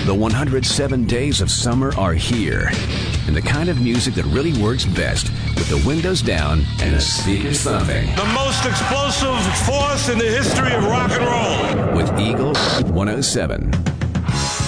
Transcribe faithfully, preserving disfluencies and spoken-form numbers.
The one hundred seven days of summer are here. And the kind of music that really works best with the windows down and the speakers thumping. The most explosive force in the history of rock and roll. With Eagle one oh seven.